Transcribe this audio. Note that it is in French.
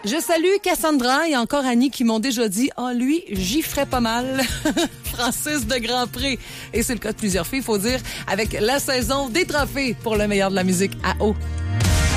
Je salue Cassandra et encore Annie qui m'ont déjà dit « Ah, lui, j'y ferais pas mal. » Francis de Grandpré. Et c'est le cas de plusieurs filles, il faut dire, avec la saison des trophées pour le meilleur de la musique à eau.